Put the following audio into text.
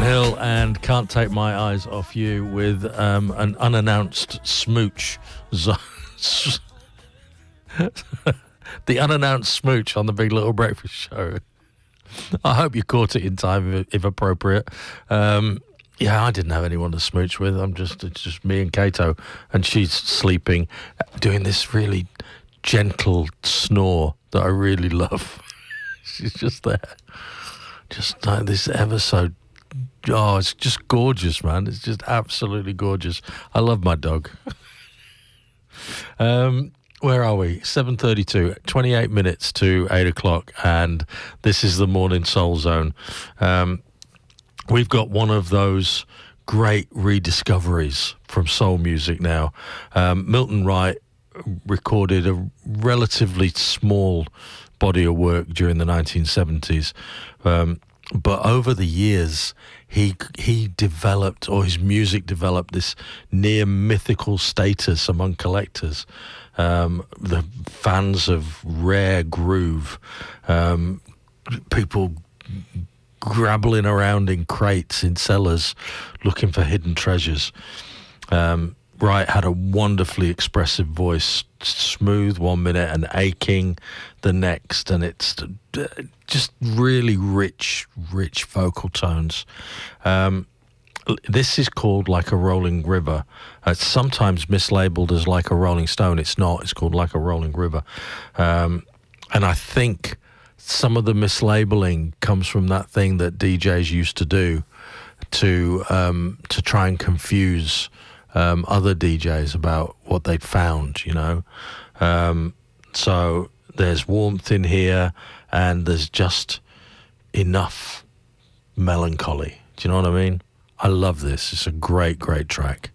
Hill and Can't Take My Eyes Off You with an unannounced smooch. The unannounced smooch on the Big Little Breakfast Show. I hope you caught it in time, if appropriate. Yeah, I didn't have anyone to smooch with. It's just me and Kato, and she's sleeping, doing this really gentle snore that I really love. She's just there, just like this ever so. Oh, it's just gorgeous, man. It's just absolutely gorgeous. I love my dog. Where are we? 7:32, 28 minutes to 8 o'clock, and this is the Morning Soul Zone. We've got one of those great rediscoveries from soul music now. Milton Wright recorded a relatively small body of work during the 1970s, but over the years he developed, or his music developed, this near mythical status among collectors, the fans of rare groove, people grabbling around in crates in cellars looking for hidden treasures. Wright had a wonderfully expressive voice, smooth 1 minute and aching the next, and it's just really rich vocal tones. This is called Like a Rolling River. It's sometimes mislabeled as Like a Rolling Stone. It's not. It's called Like a Rolling River. And I think some of the mislabeling comes from that thing that DJs used to do to try and confuse other DJs about what they'd found, you know. So there's warmth in here, and there's just enough melancholy. Do you know what I mean? I love this. It's a great track.